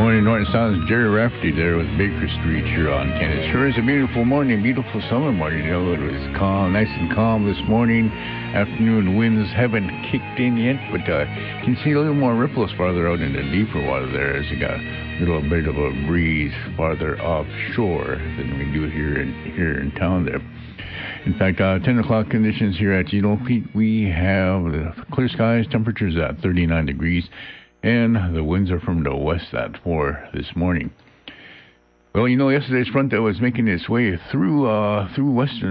morning, Norton Sounds. Jerry Rafferty there with Baker Street here on Ken. It sure is a beautiful morning, beautiful summer morning. You know, it was calm, nice and calm this morning. Afternoon winds haven't kicked in yet, but you can see a little more ripples farther out in the deeper water there as you got a little bit of a breeze farther offshore than we do here in town there. In fact, 10 o'clock conditions here at Geno Pete, we have clear skies, temperatures at 39 degrees. And the winds are from the west at 4 this morning. Well, you know, yesterday's front that was making its way through western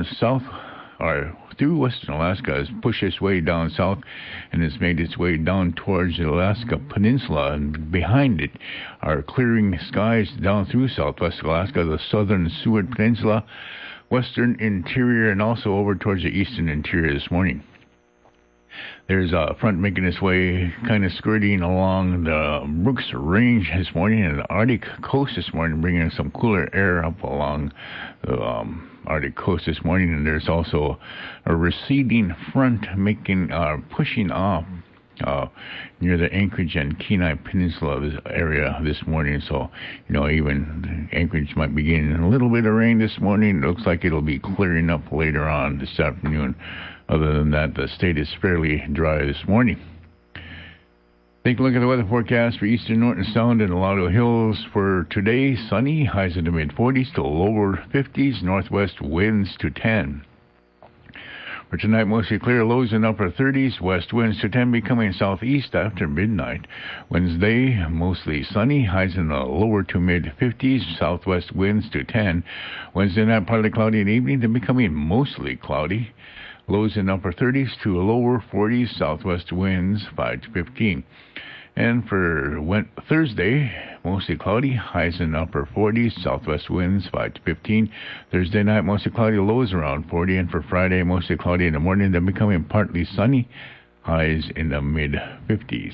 Alaska has pushed its way down south and has made its way down towards the Alaska Peninsula. And behind it are clearing skies down through southwest Alaska, the southern Seward Peninsula, western interior, and also over towards the eastern interior this morning. There's a front making its way, kind of skirting along the Brooks Range this morning and the Arctic coast this morning, bringing some cooler air up along the Arctic coast this morning. And there's also a receding front pushing off near the Anchorage and Kenai Peninsula area this morning. So, you know, even Anchorage might be getting a little bit of rain this morning. It looks like it'll be clearing up later on this afternoon. Other than that, the state is fairly dry this morning. Take a look at the weather forecast for eastern Norton Sound and Lotto Hills for today. Sunny, highs in the mid-40s to lower 50s, northwest winds to 10. For tonight, mostly clear, lows in upper 30s, west winds to 10, becoming southeast after midnight. Wednesday, mostly sunny, highs in the lower to mid-50s, southwest winds to 10. Wednesday night, partly cloudy in the evening, then becoming mostly cloudy. Lows in upper 30s to lower 40s, southwest winds 5 to 15. And for Thursday, mostly cloudy, highs in upper 40s, southwest winds 5 to 15. Thursday night, mostly cloudy, lows around 40. And for Friday, mostly cloudy in the morning, then becoming partly sunny, highs in the mid-50s.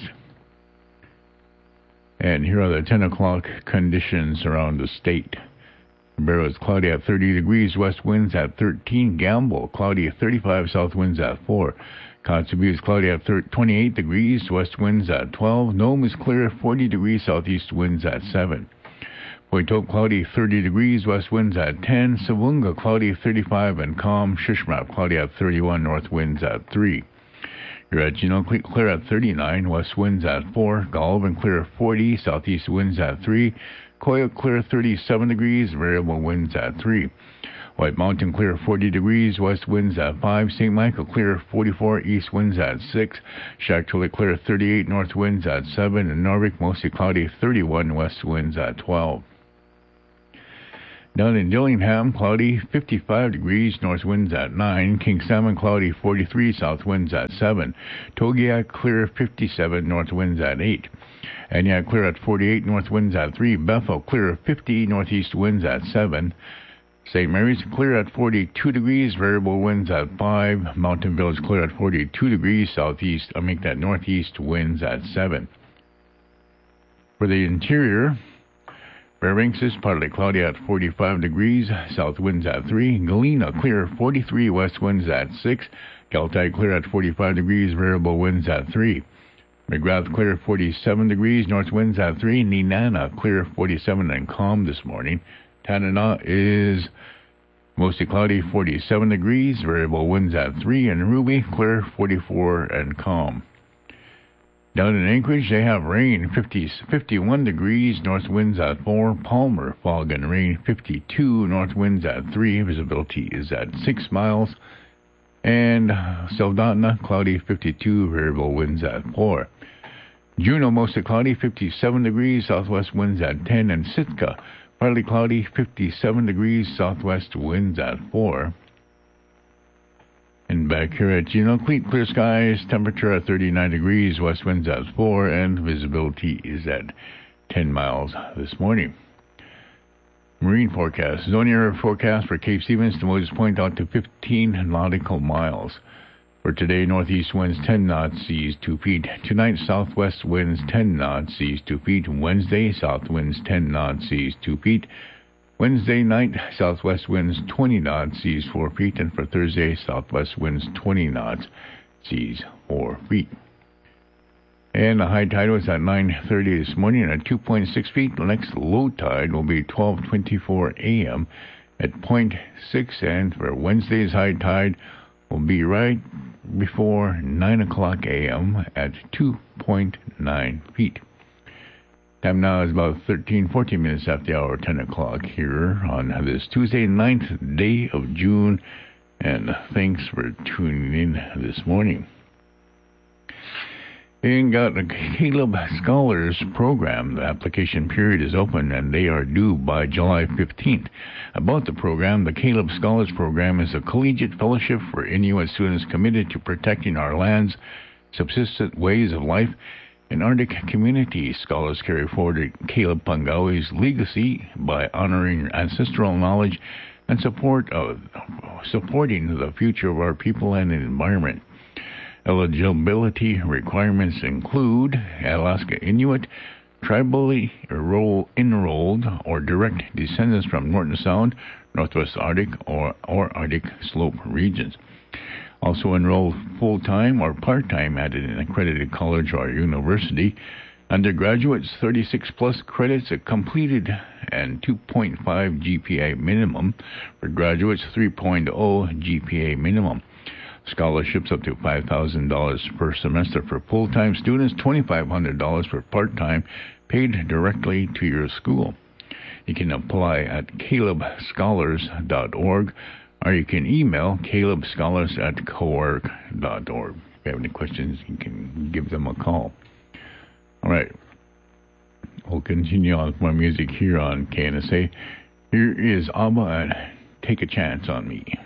And here are the 10 o'clock conditions around the state. Barrow is cloudy at 30 degrees, west winds at 13. Gamble, cloudy at 35, south winds at 4. Kotzebue is cloudy at 28 degrees, west winds at 12. Nome is clear at 40 degrees, southeast winds at 7. Poitope, cloudy 30 degrees, west winds at 10. Savunga, cloudy 35 and calm. Shishmap, cloudy at 31, north winds at 3. You're at Geno, clear at 39, west winds at 4. Goulburn, clear at 40, southeast winds at 3. Koyuk, clear 37 degrees, variable winds at 3. White Mountain, clear 40 degrees, west winds at 5. St. Michael, clear 44, east winds at 6. Shaktoolik, clear 38, north winds at 7. And Narvik, mostly cloudy 31, west winds at 12. Down in Dillingham, cloudy 55 degrees, north winds at 9. King Salmon, cloudy 43, south winds at 7. Togiak, clear 57, north winds at 8. Aniak, clear at 48, north winds at 3. Bethel, clear 50, northeast winds at 7. St. Mary's, clear at 42 degrees, variable winds at 5. Mountain Village, clear at 42 degrees, northeast winds at 7. For the interior, Fairbanks is partly cloudy at 45 degrees, south winds at 3. Galena, clear 43, west winds at 6. Galtide, clear at 45 degrees, variable winds at 3. McGrath, clear 47 degrees, north winds at 3. Nenana, clear 47 and calm this morning. Tanana is mostly cloudy, 47 degrees, variable winds at 3. And Ruby, clear 44 and calm. Down in Anchorage, they have rain, 51 degrees, north winds at 4. Palmer, fog and rain, 52, north winds at 3. Visibility is at 6 miles. And Soldotna, cloudy 52, variable winds at 4. Juneau, mostly cloudy, 57 degrees, southwest winds at 10. And Sitka, partly cloudy, 57 degrees, southwest winds at 4. And back here at Geno, clear skies, temperature at 39 degrees, west winds at 4, and visibility is at 10 miles this morning. Marine forecast. Zone area forecast for Cape Stevens to Moses Point out to 15 nautical miles. For today, northeast winds 10 knots, seas 2 feet. Tonight, southwest winds 10 knots, seas 2 feet. Wednesday, south winds 10 knots, seas 2 feet. Wednesday night, southwest winds 20 knots, seas 4 feet. And for Thursday, southwest winds 20 knots, seas 4 feet. And the high tide was at 9:30 this morning at 2.6 feet. The next low tide will be 12:24 a.m. at 0.6, and for Wednesday's high tide will be right before 9 o'clock a.m. at 2.9 feet. Time now is about 14 minutes after the hour, 10 o'clock here on this Tuesday, 9th day of June, and thanks for tuning in this morning. And got the Caleb Scholars Program. The application period is open and they are due by July 15th. About the program, the Caleb Scholars Program is a collegiate fellowship for Inuit students committed to protecting our lands, subsistent ways of life, and Arctic community. Scholars carry forward Caleb Pungawi's legacy by honoring ancestral knowledge and supporting the future of our people and the environment. Eligibility requirements include Alaska Inuit, tribally enrolled, or direct descendants from Norton Sound, Northwest Arctic, or Arctic Slope regions. Also enrolled full-time or part-time at an accredited college or university. Undergraduates, 36-plus credits completed and 2.5 GPA minimum. For graduates, 3.0 GPA minimum. Scholarships up to $5,000 per semester for full-time students, $2,500 for part-time, paid directly to your school. You can apply at calebscholars.org, or you can email calebscholars@coorg.org. If you have any questions, you can give them a call. All right. We'll continue on with more music here on KNSA. Here is ABBA and Take a Chance on Me.